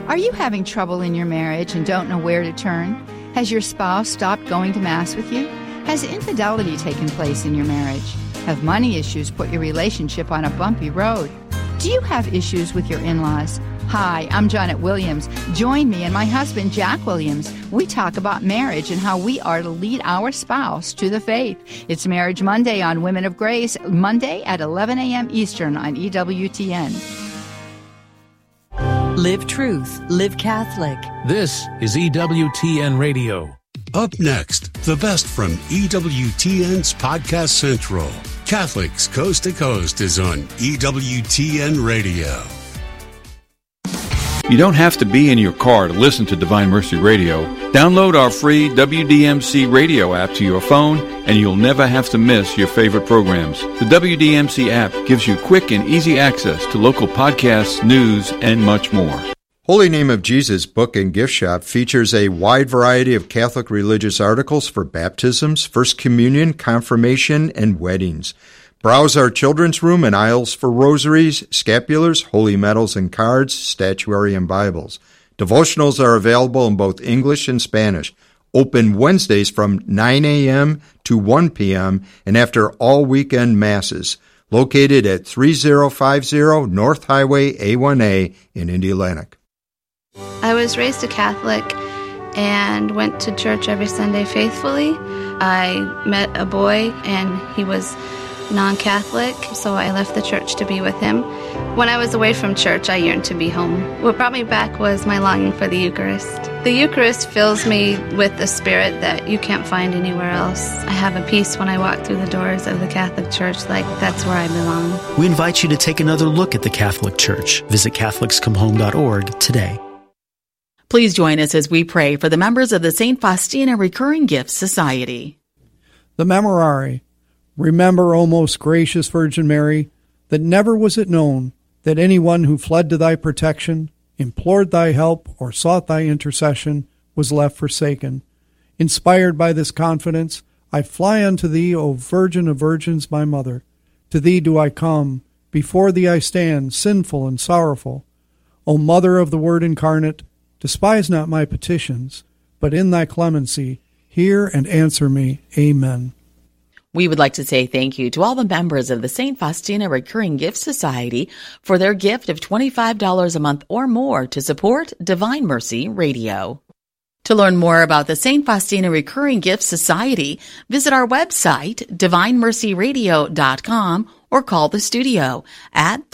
Are you having trouble in your marriage and don't know where to turn? Has your spouse stopped going to Mass with you? Has infidelity taken place in your marriage? Have money issues put your relationship on a bumpy road? Do you have issues with your in-laws? Hi, I'm Janet Williams. Join me and my husband, Jack Williams. We talk about marriage and how we are to lead our spouse to the faith. It's Marriage Monday on Women of Grace, Monday at 11 a.m. Eastern on EWTN. Live Truth, Live Catholic. This is EWTN Radio. Up next, the best from EWTN's Podcast Central. Catholics Coast to Coast is on EWTN Radio. You don't have to be in your car to listen to Divine Mercy Radio. Download our free WDMC radio app to your phone, and you'll never have to miss your favorite programs. The WDMC app gives you quick and easy access to local podcasts, news, and much more. Holy Name of Jesus Book and Gift Shop features a wide variety of Catholic religious articles for baptisms, First Communion, confirmation, and weddings. Browse our children's room and aisles for rosaries, scapulars, holy medals and cards, statuary, and Bibles. Devotionals are available in both English and Spanish. Open Wednesdays from 9 a.m. to 1 p.m. and after all weekend masses. Located at 3050 North Highway A1A in Indianapolis. I was raised a Catholic and went to church every Sunday faithfully. I met a boy and he was non-Catholic, so I left the church to be with him. When I was away from church, I yearned to be home. What brought me back was my longing for the Eucharist. The Eucharist fills me with the spirit that you can't find anywhere else. I have a peace when I walk through the doors of the Catholic Church, like that's where I belong. We invite you to take another look at the Catholic Church. Visit CatholicsComeHome.org today. Please join us as we pray for the members of the St. Faustina Recurring Gifts Society. The Memorare. Remember, O most gracious Virgin Mary, that never was it known that anyone who fled to thy protection, implored thy help, or sought thy intercession was left forsaken. Inspired by this confidence, I fly unto thee, O Virgin of Virgins, my Mother. To thee do I come, before thee I stand, sinful and sorrowful. O Mother of the Word incarnate, despise not my petitions, but in thy clemency hear and answer me. Amen. We would like to say thank you to all the members of the St. Faustina Recurring Gift Society for their gift of $25 a month or more to support Divine Mercy Radio. To learn more about the St. Faustina Recurring Gift Society, visit our website, divinemercyradio.com, or call the studio at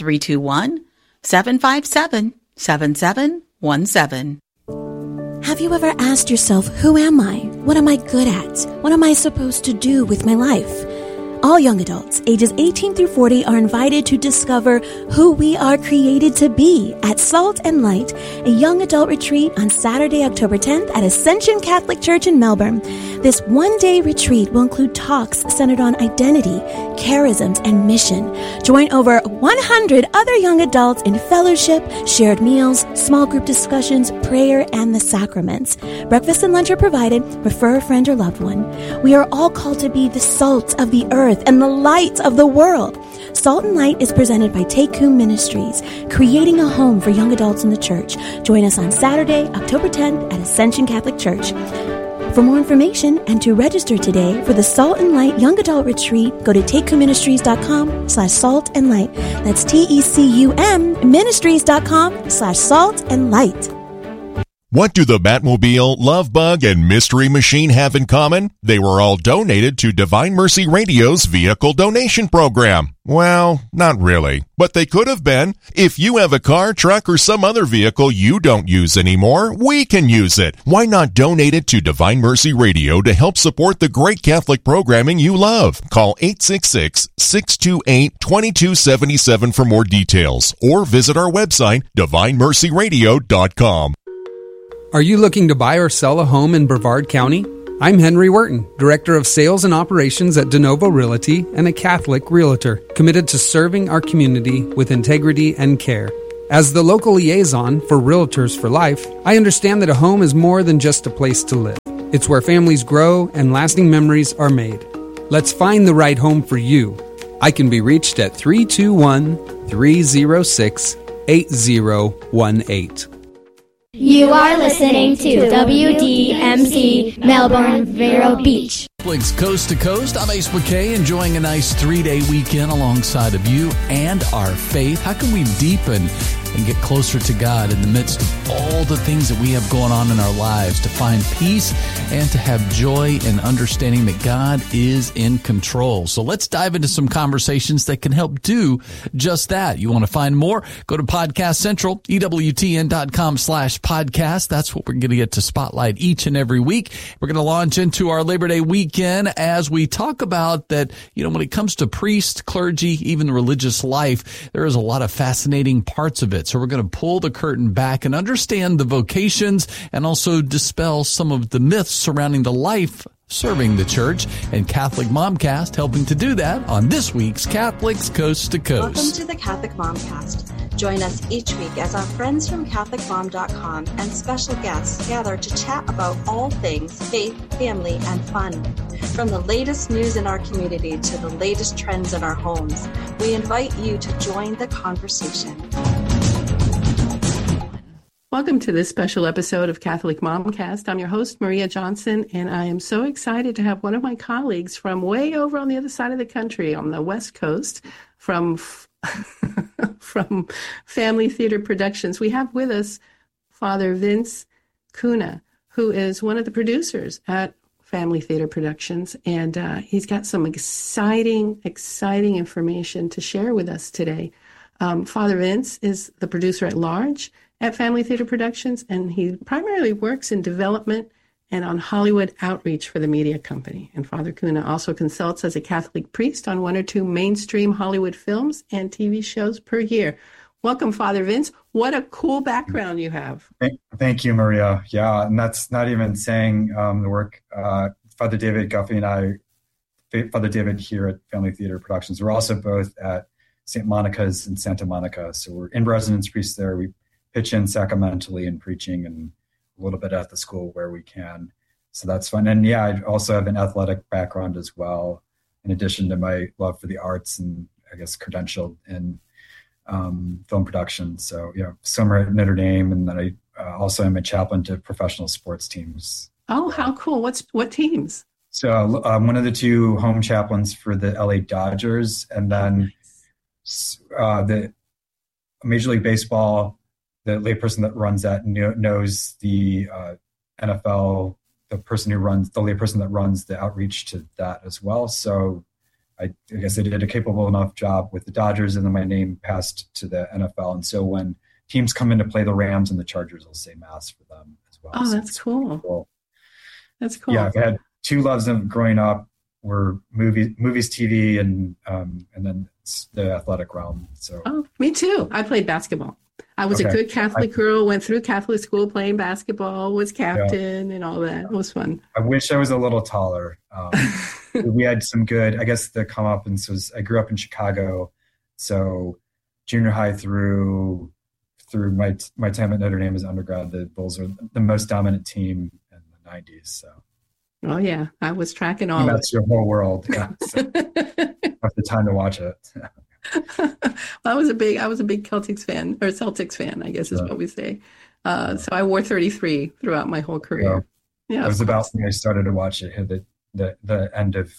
321-757-7717. Have you ever asked yourself, who am I? What am I good at? What am I supposed to do with my life? All young adults, ages 18 through 40, are invited to discover who we are created to be at Salt and Light, a young adult retreat on Saturday, October 10th at Ascension Catholic Church in Melbourne. This one-day retreat will include talks centered on identity, charisms, and mission. Join over 100 other young adults in fellowship, shared meals, small group discussions, prayer, and the sacraments. Breakfast and lunch are provided. Refer a friend or loved one. We are all called to be the salt of the earth and the light of the world. Salt and Light is presented by Take Coom Ministries, creating a home for young adults in the church. Join us on Saturday, October 10th at Ascension Catholic Church. For more information and to register today for the Salt and Light Young Adult Retreat, go to takecoomministries.com/salt and light. That's TECUM ministries.com/salt and light. What do the Batmobile, Love Bug, and Mystery Machine have in common? They were all donated to Divine Mercy Radio's vehicle donation program. Well, not really, but they could have been. If you have a car, truck, or some other vehicle you don't use anymore, we can use it. Why not donate it to Divine Mercy Radio to help support the great Catholic programming you love? Call 866-628-2277 for more details, or visit our website, divinemercyradio.com. Are you looking to buy or sell a home in Brevard County? I'm Henry Wharton, Director of Sales and Operations at DeNovo Realty and a Catholic Realtor, committed to serving our community with integrity and care. As the local liaison for Realtors for Life, I understand that a home is more than just a place to live. It's where families grow and lasting memories are made. Let's find the right home for you. I can be reached at 321-306-8018. You are listening to WDMC Melbourne Vero Beach. Catholics Coast to Coast. I'm Ace McKay, enjoying a nice 3-day weekend alongside of you and our faith. How can we deepen and get closer to God in the midst of all the things that we have going on in our lives, to find peace and to have joy and understanding that God is in control? So let's dive into some conversations that can help do just that. You want to find more? Go to Podcast Central, EWTN.com/podcast. That's what we're going to get to spotlight each and every week. We're going to launch into our Labor Day weekend as we talk about that, when it comes to priest, clergy, even religious life, there is a lot of fascinating parts of it. So we're going to pull the curtain back and understand the vocations and also dispel some of the myths surrounding the life serving the church. And Catholic Momcast helping to do that on this week's Catholics Coast to Coast. Welcome to the Catholic Momcast. Join us each week as our friends from CatholicMom.com and special guests gather to chat about all things faith, family, and fun. From the latest news in our community to the latest trends in our homes, we invite you to join the conversation. Welcome to this special episode of Catholic Momcast. I'm your host, Maria Johnson, and I am so excited to have one of my colleagues from way over on the other side of the country, on the West Coast, from Family Theater Productions. We have with us Father Vince Cunha, who is one of the producers at Family Theater Productions, and he's got some exciting information to share with us today. Father Vince is the producer at large at Family Theater Productions, and he primarily works in development and on Hollywood outreach for the media company. And Father Cunha also consults as a Catholic priest on 1 or 2 mainstream Hollywood films and TV shows per year. Welcome, Father Vince. What a cool background you have. Thank you, Maria. Yeah, and that's not even saying the work. Father David Guffey and I, Father David here at Family Theater Productions, we're also both at St. Monica's in Santa Monica. So we're in residence priests there. We pitch in sacramentally and preaching and a little bit at the school where we can. So that's fun. And yeah, I also have an athletic background as well, in addition to my love for the arts and I guess credentialed in film production. So, summer at Notre Dame. And then I also am a chaplain to professional sports teams. Oh, how cool. What teams? So one of the 2 home chaplains for the LA Dodgers, and then the Major League Baseball, the layperson that runs that knows the NFL, the layperson that runs the outreach to that as well. So I guess I did a capable enough job with the Dodgers, and then my name passed to the NFL. And so when teams come in to play the Rams and the Chargers, I'll say mass for them as well. Oh, that's cool. That's cool. Yeah, I've had 2 loves of growing up were movies, TV, and then the athletic realm. So. Oh, me too. I played basketball. I was a good Catholic girl, went through Catholic school playing basketball, was captain and all that. It was fun. I wish I was a little taller. We had some good, I guess the come up, and so I grew up in Chicago. So junior high through my time at Notre Dame as undergrad, the Bulls are the most dominant team in the 90s. So. Oh yeah, I was tracking all. And that's your whole world. Yeah, so have the time to watch it. Well, I was a big Celtics fan, I guess is what we say. So I wore 33 throughout my whole career. Yeah, it was about when I started to watch it. The end of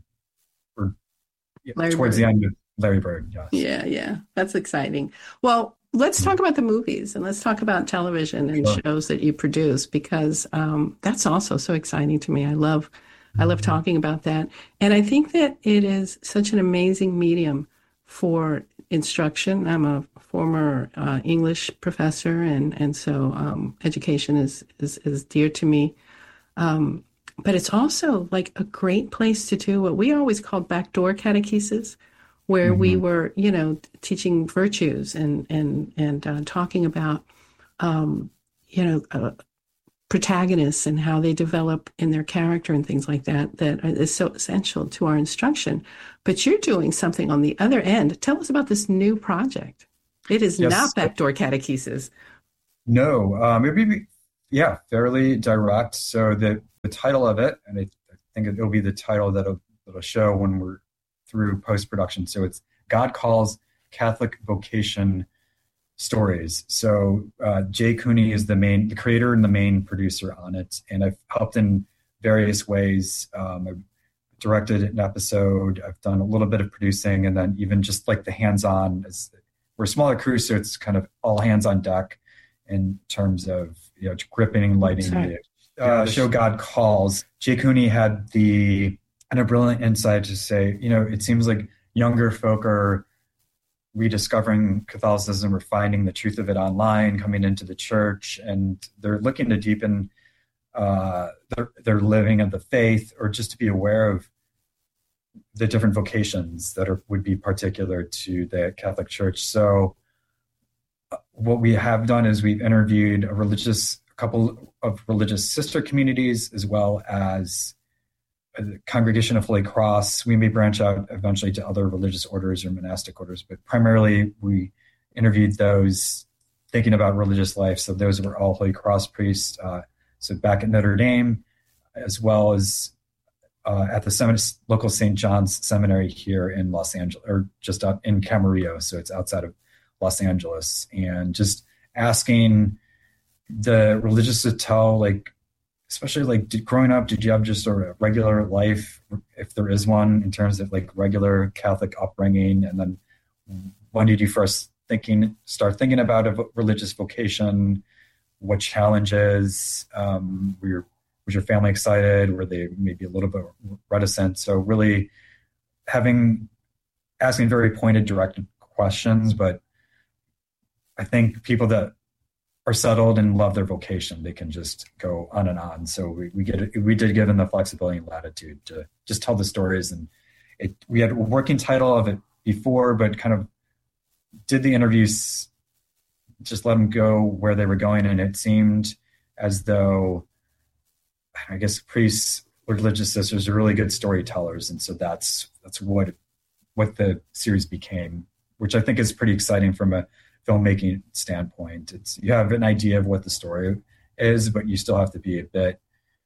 towards the end of Larry Bird. Yes. Yeah, that's exciting. Well, let's talk about the movies, and let's talk about television and shows that you produce, because that's also so exciting to me. I love talking about that, and I think that it is such an amazing medium for instruction. I'm a former English professor, and so education is dear to me. But it's also like a great place to do what we always called backdoor catechesis, where we were, teaching virtues and talking about, protagonists and how they develop in their character and things like that is so essential to our instruction. But you're doing something on the other end. Tell us about this new project. It is not backdoor catechesis. No, fairly direct. So the title of it, and I think it'll be the title that'll show when we're through post-production. So it's God Calls Catholic Vocation stories. So Jay Cooney is the creator and the main producer on it, and I've helped in various ways. I've directed an episode, I've done a little bit of producing, and then even just like the hands-on. We're a smaller crew, so it's kind of all hands on deck in terms of gripping, lighting. The show God Calls. Jay Cooney had a brilliant insight to say, it seems like younger folk are rediscovering Catholicism or finding the truth of it online, coming into the church, and they're looking to deepen their living of the faith, or just to be aware of the different vocations that would be particular to the Catholic Church. So what we have done is we've interviewed a couple of religious sister communities, as well as the Congregation of Holy Cross. We may branch out eventually to other religious orders or monastic orders, but primarily we interviewed those thinking about religious life. So those were all Holy Cross priests. So back at Notre Dame, as well as at the local St. John's Seminary here in Los Angeles, or just out in Camarillo. So it's outside of Los Angeles, and just asking the religious to tell, especially growing up, did you have just a regular life, if there is one, in terms of regular Catholic upbringing? And then when did you first start thinking about a religious vocation? What challenges? Was your family excited? Were they maybe a little bit reticent? So really asking very pointed, directed questions. But I think people that are settled and love their vocation, they can just go on and on. So we did give them the flexibility and latitude to just tell the stories. And we had a working title of it before, but kind of did the interviews, just let them go where they were going. And it seemed as though, I guess, priests, religious sisters are really good storytellers. And so that's what the series became, which I think is pretty exciting from a filmmaking standpoint. You have an idea of what the story is, but you still have to be a bit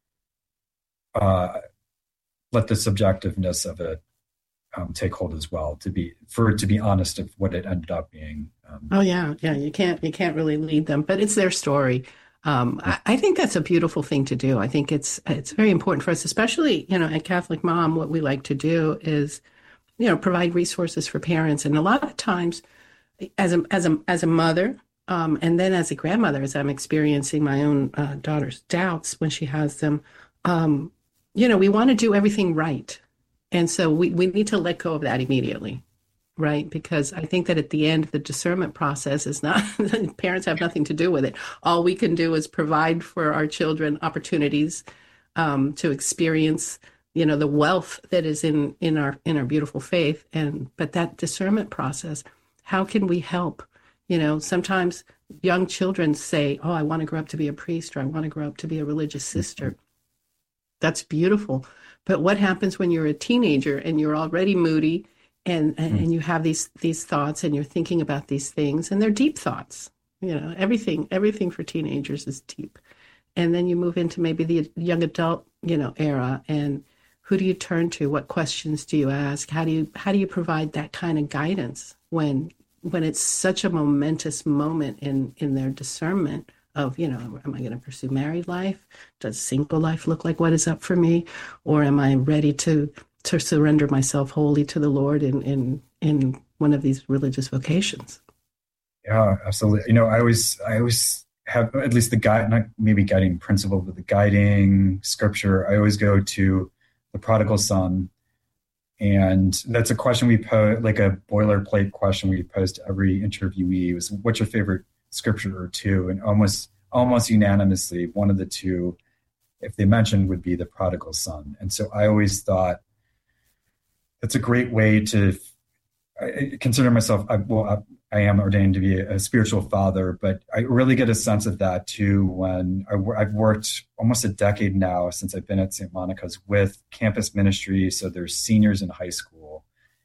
let the subjectiveness of it take hold as well, for it to be honest of what it ended up being. You can't really lead them, but it's their story. I think that's a beautiful thing to do. I think it's very important for us, especially at Catholic Mom. What we like to do is provide resources for parents, and a lot of times, as a mother, and then as a grandmother, as I'm experiencing my own daughter's doubts when she has them, we want to do everything right. And so we need to let go of that immediately, right? Because I think that at the end, the discernment process is not, parents have nothing to do with it. All we can do is provide for our children opportunities to experience the wealth that is in our beautiful faith. But that discernment process, how can we help? Sometimes young children say, oh, I want to grow up to be a priest, or I want to grow up to be a religious sister. That's beautiful. But what happens when you're a teenager and you're already moody and you have these thoughts and you're thinking about these things, and they're deep thoughts? Everything for teenagers is deep. And then you move into maybe the young adult, era, and who do you turn to? What questions do you ask? How do you provide that kind of guidance when it's such a momentous moment in their discernment of, am I going to pursue married life? Does single life look like what is up for me? Or am I ready to surrender myself wholly to the Lord in one of these religious vocations? Yeah, absolutely. I always have at least the guide, not maybe guiding principle, but the guiding scripture. I always go to the prodigal son. And that's a question we pose, like a boilerplate question we pose to every interviewee, was, what's your favorite scripture or two? And almost unanimously, one of the two, if they mentioned, would be the prodigal son. And so I always thought that's a great way to consider myself. I am ordained to be a spiritual father, but I really get a sense of that too when I've worked almost a decade now since I've been at St. Monica's with campus ministry. So there's seniors in high school,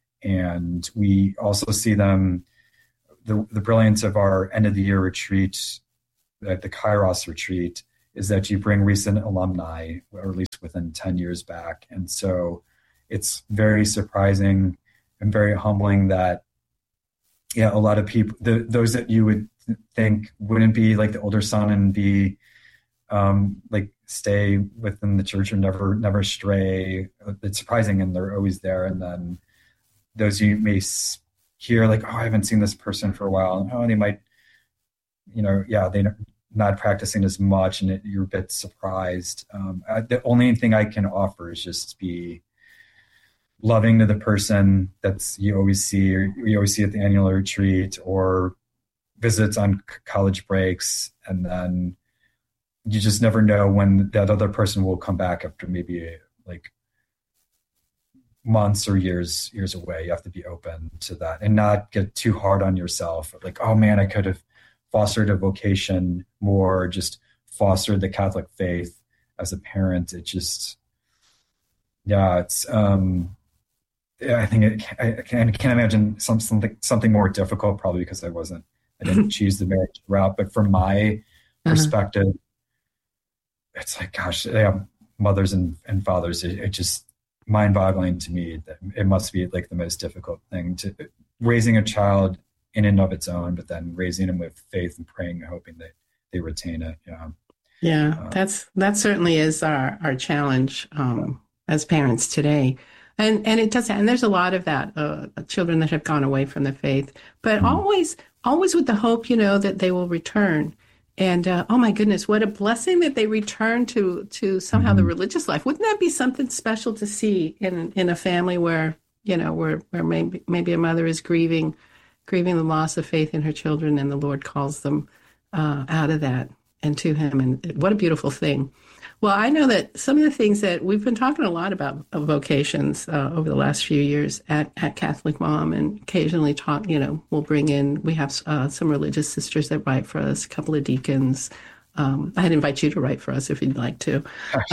and we also see them, the brilliance of our end of the year retreat, the Kairos retreat, is that you bring recent alumni, or at least within 10 years back. And so it's very surprising and very humbling that, a lot of people, those that you would think, wouldn't be like the older son and be like stay within the church or never stray. It's surprising, and they're always there. And then those you may hear like, oh, I haven't seen this person for a while, and oh, they might, they're not practicing as much, and you're a bit surprised. The only thing I can offer is just be loving to the person you always see at the annual retreat or visits on college breaks, and then you just never know when that other person will come back after maybe like months or years away. You have to be open to that and not get too hard on yourself. Like, oh man, I could have fostered a vocation more, just fostered the Catholic faith as a parent. It just, it's, I think I can't imagine something more difficult, probably because I didn't choose the marriage route. But from my perspective, it's like, gosh, mothers and fathers, it just mind-boggling to me that it must be like the most difficult thing to raising a child in and of its own, but then raising them with faith and praying and hoping that they retain it. That certainly is our challenge as parents today. And it does, and there's a lot of that, children that have gone away from the faith, but always with the hope, that they will return. And oh my goodness, what a blessing that they return to somehow the religious life. Wouldn't that be something special to see in a family where maybe a mother is grieving the loss of faith in her children, and the Lord calls them out of that and to Him. And what a beautiful thing. Well, I know that some of the things that we've been talking a lot about vocations over the last few years at Catholic Mom, and occasionally we have some religious sisters that write for us, a couple of deacons. I'd invite you to write for us if you'd like to.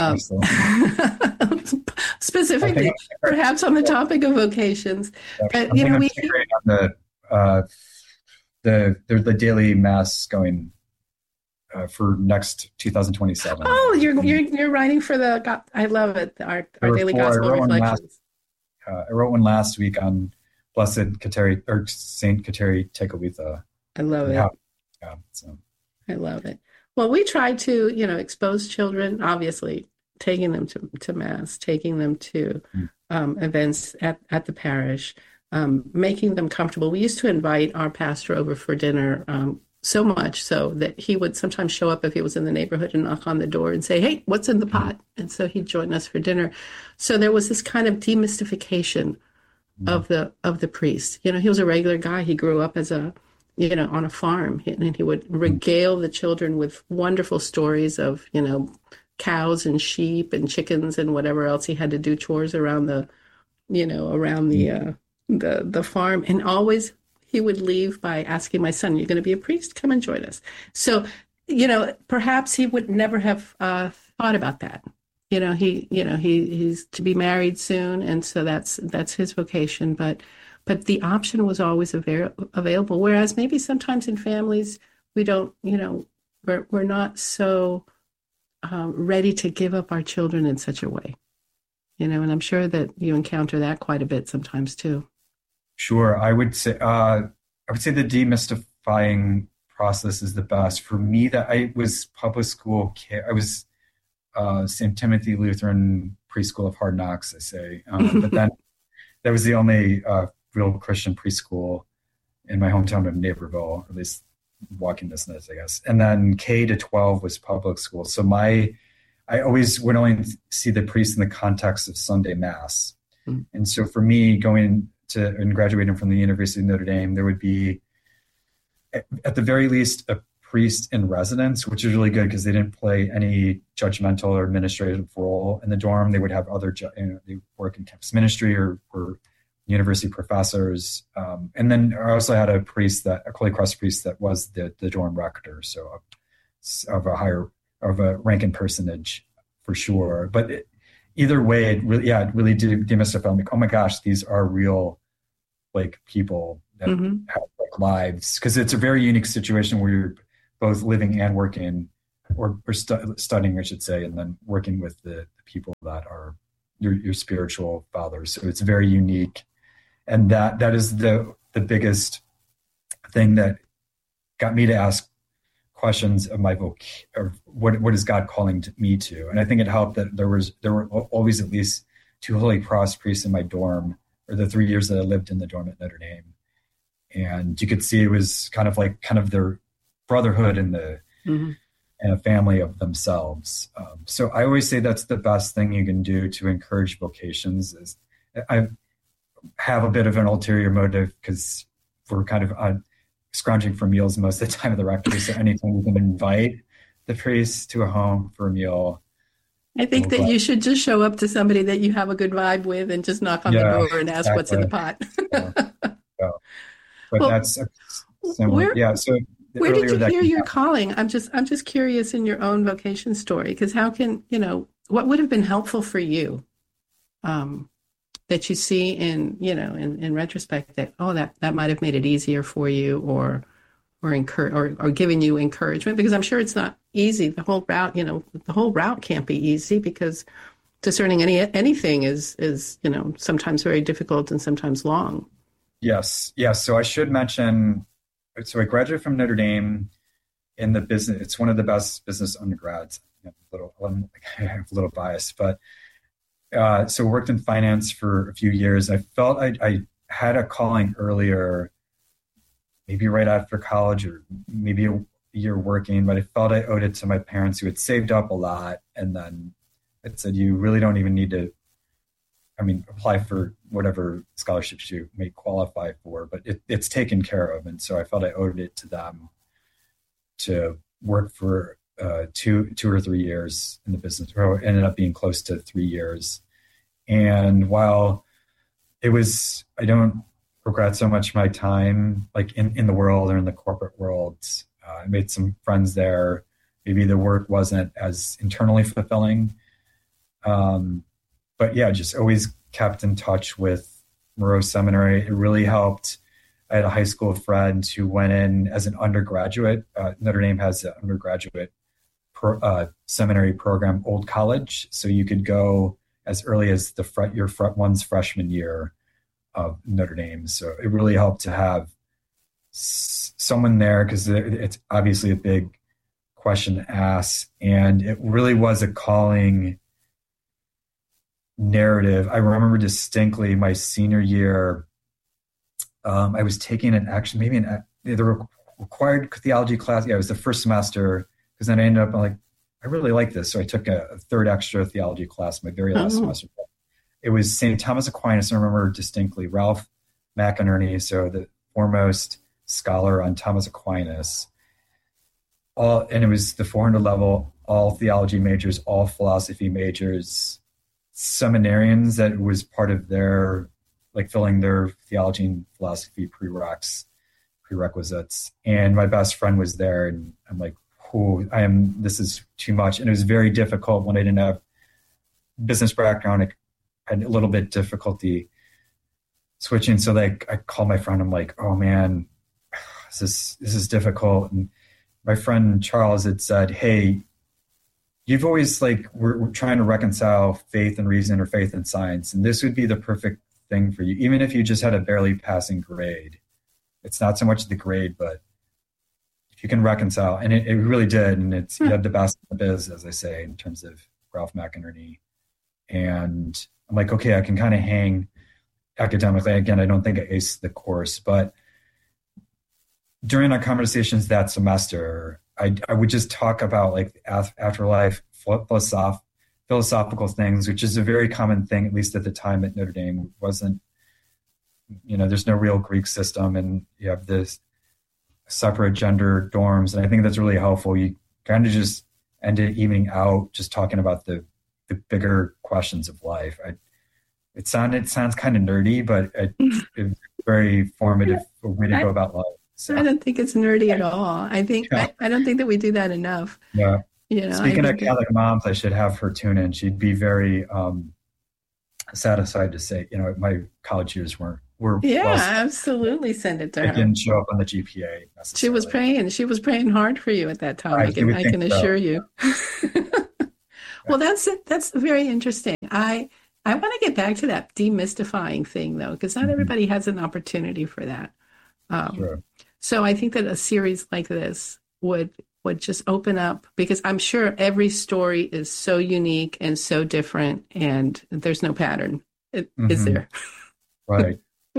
Specifically, perhaps on the topic of vocations. But, we on the daily mass going for next 2027. Oh, you're writing for I love it. Our daily gospel reflections. I wrote one last week on Blessed Kateri or Saint Kateri Tekakwitha. I love it. I love it. Well, we try to, expose children, obviously taking them to mass, taking them to events at the parish, making them comfortable. We used to invite our pastor over for dinner, so much so that he would sometimes show up if he was in the neighborhood and knock on the door and say, hey, what's in the pot? And so he'd join us for dinner. So there was this kind of demystification of the priest. He was a regular guy. He grew up as on a farm, and he would regale the children with wonderful stories of, cows and sheep and chickens and whatever else he had to do chores around the farm. And always he would leave by asking my son, you're going to be a priest? Come and join us. So, perhaps he would never have thought about that. He's to be married soon. And so that's his vocation. But the option was always available. Whereas maybe sometimes in families, we don't, we're not so ready to give up our children in such a way, and I'm sure that you encounter that quite a bit sometimes too. Sure. I would say the demystifying process is the best. For me, that I was public school kid. I was St. Timothy Lutheran Preschool of Hard Knocks, I say. But then that was the only real Christian preschool in my hometown of Naperville, at least walking distance, I guess. And then K to 12 was public school. So I always would only see the priest in the context of Sunday Mass. Mm-hmm. And so for me, going to and graduating from the University of Notre Dame, there would be, at the very least, a priest in residence, which is really good because they didn't play any judgmental or administrative role in the dorm. They would have other, they work in campus ministry or university professors. And then I also had a Holy Cross priest that was the dorm rector, so of a ranking personage for sure. But either way, it really did demystify. I'm like, oh my gosh, these are real people that have lives, because it's a very unique situation where you're both living and working, or studying, I should say, and then working with the people that are your spiritual fathers. So it's very unique, and that is the biggest thing that got me to ask questions of my or what is God calling me to? And I think it helped that there were always at least 2 Holy Cross priests in my dorm, or the 3 years that I lived in the dorm at Notre Dame. And you could see it was kind of their brotherhood and and a family of themselves. So I always say that's the best thing you can do to encourage vocations. Is I have a bit of an ulterior motive because we're kind of scrounging for meals most of the time at the rectory. So anytime you can invite the priest to a home for a meal, I think that you should just show up to somebody that you have a good vibe with and just knock on the door and ask what's in the pot. But that's similar. So where did you hear your calling? I'm just curious in your own vocation story, because how can, what would have been helpful for you that you see in retrospect that, that might have made it easier for you or giving you encouragement? Because I'm sure it's not easy. The whole route can't be easy, because discerning anything is sometimes very difficult and sometimes long. Yes. So I should mention, so I graduated from Notre Dame in the business. It's one of the best business undergrads. I have a little bias, but so worked in finance for a few years. I felt I had a calling earlier, maybe right after college or maybe a year working, but I felt I owed it to my parents who had saved up a lot. And then it said, you really don't even need to, apply for whatever scholarships you may qualify for, but it's taken care of. And so I felt I owed it to them to work for 2 or 3 years in the business. It ended up being close to 3 years. And while it was, I don't regret so much my time like in the world or in the corporate world. I made some friends there. Maybe the work wasn't as internally fulfilling. But yeah, just always kept in touch with Moreau Seminary. It really helped. I had a high school friend who went in as an undergraduate. Notre Dame has an undergraduate seminary program, Old College. So you could go as early as your one's freshman year of Notre Dame. So it really helped to have someone there, because it's obviously a big question to ask. And it really was a calling narrative. I remember distinctly my senior year, I was taking the required theology class. Yeah, it was the first semester, because then I ended up I really like this. So I took a third extra theology class my very last semester. It was St. Thomas Aquinas. I remember distinctly Ralph McInerney, so the foremost scholar on Thomas Aquinas. And it was the 400 level, all theology majors, all philosophy majors, seminarians that was part of their, filling their theology and philosophy prerequisites. And my best friend was there, and I'm like, this is too much. And it was very difficult when I didn't have business background. I had a little bit difficulty switching. So I called my friend. I'm like, oh man, this is difficult. And my friend Charles had said, hey, you've always we're trying to reconcile faith and reason or faith and science. And this would be the perfect thing for you. Even if you just had a barely passing grade, it's not so much the grade, but if you can reconcile, and it really did. And you had the best in the biz, as I say, in terms of Ralph McInerney. And I'm like, okay, I can kind of hang academically. Again, I don't think I aced the course, but during our conversations that semester, I would just talk about afterlife, philosophical things, which is a very common thing, at least at the time at Notre Dame. It wasn't, there's no real Greek system, and you have this separate gender dorms. And I think that's really helpful. You kind of just end the evening out just talking about the bigger questions of life. It sounds kind of nerdy, but it's very formative way to go about life. So. I don't think it's nerdy at all. I don't think that we do that enough. Yeah. Speaking of Catholic moms, I should have her tune in. She'd be very satisfied to say, my college years were absolutely send it to her. It didn't show up on the GPA necessarily. She was praying hard for you at that time. I can assure you. Well, that's very interesting. I want to get back to that demystifying thing though, because not everybody has an opportunity for that. Sure. So I think that a series like this would just open up, because I'm sure every story is so unique and so different, and there's no pattern, is there? Right.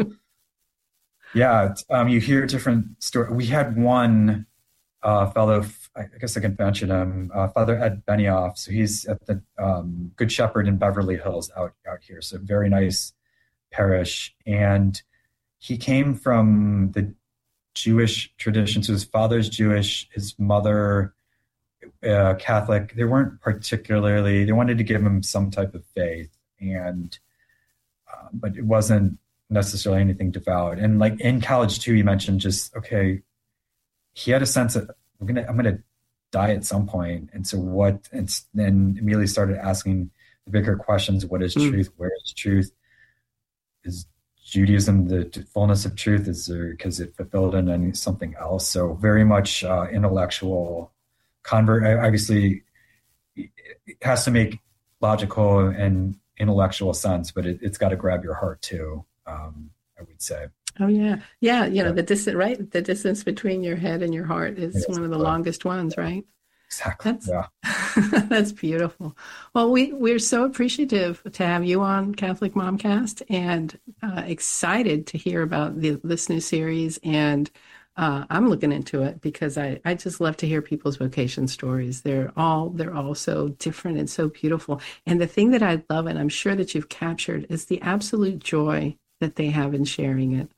Yeah. You hear different stories. We had one fellow, I guess I can mention him, Father Ed Benioff. So he's at the Good Shepherd in Beverly Hills out here. So very nice parish. And he came from the Jewish tradition. So his father's Jewish, his mother Catholic. They weren't particularly, they wanted to give him some type of faith, and but it wasn't necessarily anything devout. And like in college too, you mentioned just, okay, he had a sense that I'm gonna die at some point. And so what, and then immediately started asking the bigger questions. What is truth? Where is truth? Is Judaism the fullness of truth? Is there, because it fulfilled in something else? So very much intellectual convert. Obviously, it has to make logical and intellectual sense, but it's got to grab your heart too. I would say. Oh yeah, yeah. You know, the distance between your head and your heart is one of the longest ones, right? Exactly. That's beautiful. Well, we're so appreciative to have you on Catholic Momcast, and excited to hear about this new series. And I'm looking into it because I just love to hear people's vocation stories. They're all so different and so beautiful. And the thing that I love, and I'm sure that you've captured, is the absolute joy that they have in sharing it.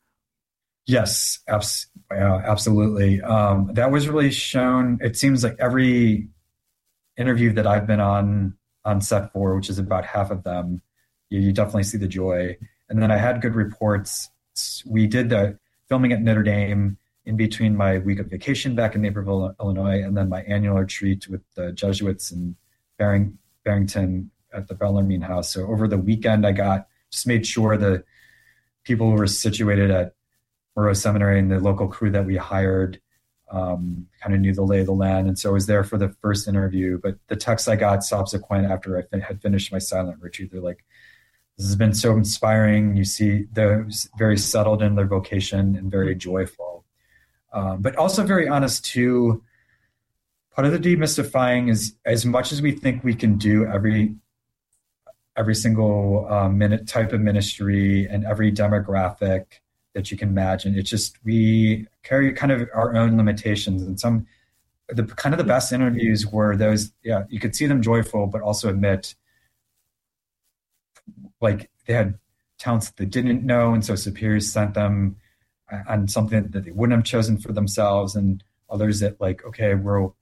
Yes, absolutely. That was really shown. It seems like every interview that I've been on set for, which is about half of them, you definitely see the joy. And then I had good reports. We did the filming at Notre Dame in between my week of vacation back in Naperville, Illinois, and then my annual retreat with the Jesuits in Barrington at the Bellarmine House. So over the weekend, I just made sure the people who were situated at Moreau Seminary and the local crew that we hired kind of knew the lay of the land. And so I was there for the first interview, but the texts I got subsequent after I had finished my silent retreat, they're like, this has been so inspiring. You see they're very settled in their vocation and very joyful, but also very honest too. Part of the demystifying is, as much as we think we can do every single minute type of ministry and every demographic that you can imagine, it's just, we carry kind of our own limitations. And the best interviews were those, you could see them joyful, but also admit like they had talents that they didn't know. And so superiors sent them on something that they wouldn't have chosen for themselves. And others that like, okay,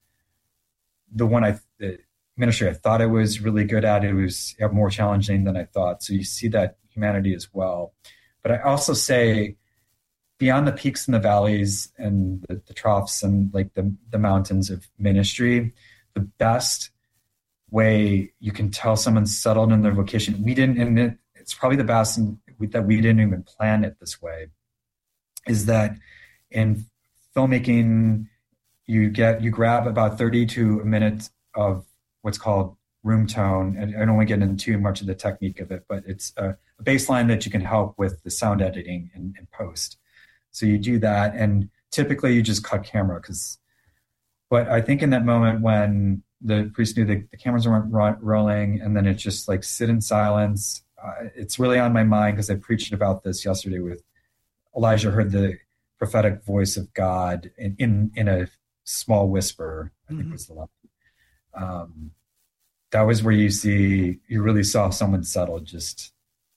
the ministry I thought I was really good at, it was more challenging than I thought. So you see that humanity as well. But I also say, beyond the peaks and the valleys and the troughs and like the mountains of ministry, the best way you can tell someone's settled in their vocation, it's probably the best that we didn't even plan it this way, is that in filmmaking, you grab about 30 to a minute of what's called room tone. And I don't want to get into too much of the technique of it, but it's a baseline that you can help with the sound editing and post. So you do that, and typically you just cut camera but I think in that moment when the priest knew the cameras weren't rolling, and then it's just like sit in silence. It's really on my mind because I preached about this yesterday with Elijah, heard the prophetic voice of God in a small whisper, I think was the line. That was where you really saw someone settled. Just,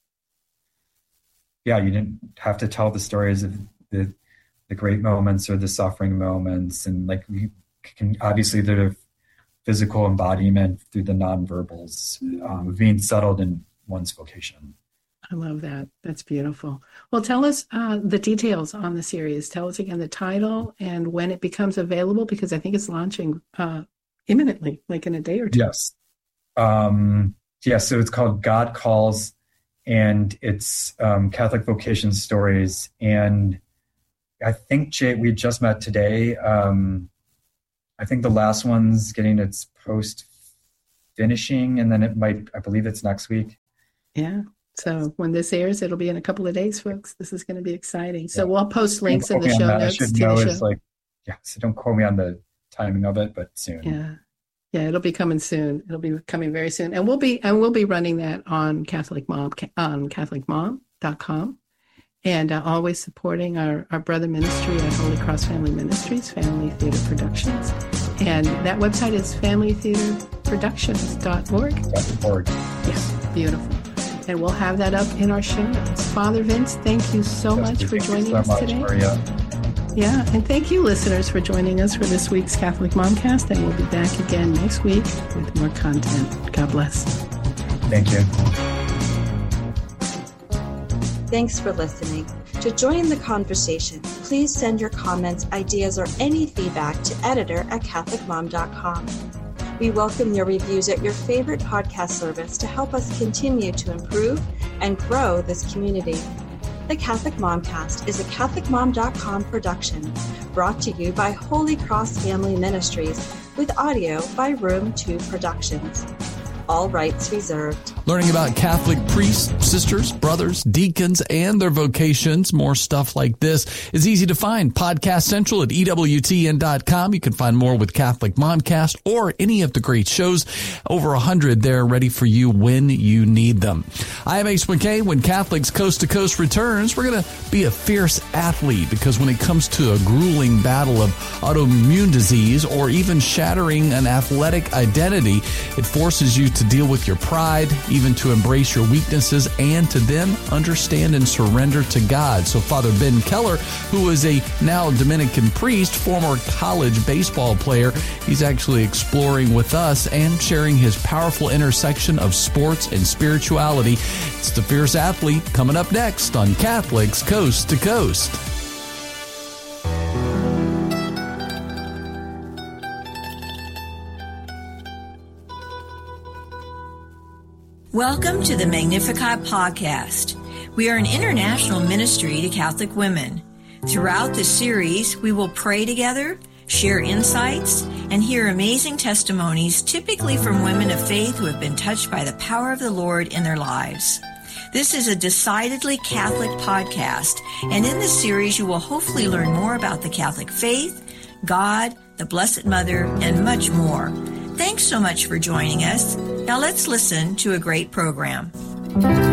you didn't have to tell the stories of the great moments or the suffering moments. And like, we can obviously the physical embodiment through the nonverbals, being settled in one's vocation. I love that. That's beautiful. Well, tell us the details on the series. Tell us again the title and when it becomes available, because I think it's launching imminently, like in a day or two. Yes. So it's called God Calls, and it's Catholic vocation stories. And I think, Jay, we just met today. I think the last one's getting its post finishing, and then I believe it's next week. Yeah. So when this airs, it'll be in a couple of days, folks. This is going to be exciting. So we'll post links in the show notes. I should know it's like, so don't quote me on the timing of it, but soon. Yeah, it'll be coming soon. It'll be coming very soon. And we'll be running that on Catholic Mom, on CatholicMom.com. And always supporting our brother ministry at Holy Cross Family Ministries, Family Theater Productions. And that website is familytheaterproductions.org. Yeah, beautiful. And we'll have that up in our show notes. Father Vince, thank you so much for joining us today. Maria. Yeah, and thank you, listeners, for joining us for this week's Catholic Momcast. And we'll be back again next week with more content. God bless. Thank you. Thanks for listening. To join the conversation, please send your comments, ideas, or any feedback to editor@catholicmom.com. We welcome your reviews at your favorite podcast service to help us continue to improve and grow this community. The Catholic Momcast is a CatholicMom.com production brought to you by Holy Cross Family Ministries with audio by Room 2 Productions. All rights reserved. Learning about Catholic priests, sisters, brothers, deacons, and their vocations. More stuff like this is easy to find. Podcast Central at EWTN.com. You can find more with Catholic Momcast or any of the great shows. Over 100 there ready for you when you need them. I am Ace McKay. When Catholics Coast to Coast returns, we're going to be a fierce athlete because when it comes to a grueling battle of autoimmune disease or even shattering an athletic identity, it forces you to deal with your pride, even to embrace your weaknesses, and to then understand and surrender to God. So Father Ben Keller, who is a now Dominican priest, former college baseball player, he's actually exploring with us and sharing his powerful intersection of sports and spirituality. It's The Fierce Athlete coming up next on Catholics Coast to Coast. Welcome to the Magnificat podcast. We are an international ministry to Catholic women. Throughout this series, we will pray together, share insights, and hear amazing testimonies, typically from women of faith who have been touched by the power of the Lord in their lives. This is a decidedly Catholic podcast, and in this series, you will hopefully learn more about the Catholic faith, God, the Blessed Mother, and much more. Thanks so much for joining us. Now let's listen to a great program.